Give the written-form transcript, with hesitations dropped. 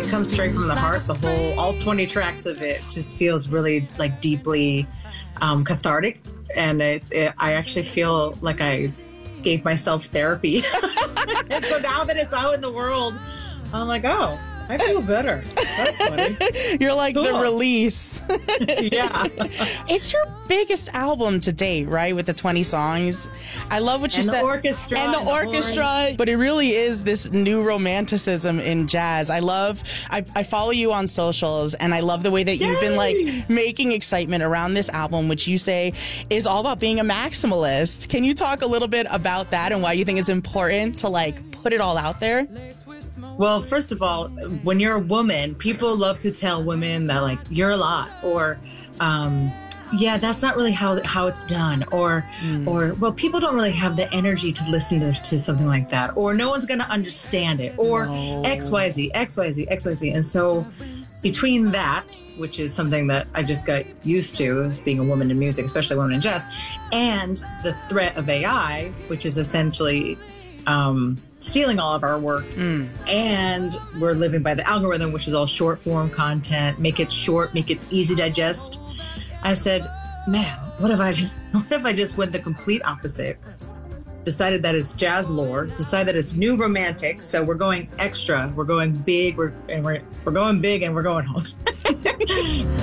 comes straight from the heart. All 20 tracks of it just feels really like deeply cathartic. And I actually feel like I gave myself therapy. And so now that it's out in the world, I'm like, oh, I feel better. That's funny. You're like cool. The release. Yeah. It's your biggest album to date, right? With the 20 songs. I love what you said. And the orchestra. And the orchestra. But it really is this new romanticism in jazz. I follow you on socials, and I love the way that you've been like making excitement around this album, which you say is all about being a maximalist. Can you talk a little bit about that and why you think it's important to like put it all out there? Well, first of all, when you're a woman, people love to tell women that like you're a lot, or that's not really how it's done, or well, people don't really have the energy to listen to something like that, or no one's going to understand it, or XYZ. And so between that, which is something that I just got used to as being a woman in music, especially a woman in jazz, and the threat of AI, which is essentially stealing all of our work, and we're living by the algorithm, which is all short form content, make it short, make it easy to digest. I said, man, what if I just went the complete opposite? Decided that it's jazz lore, decided that it's new romantic, so we're going extra, we're going big, we're going big, and we're going home.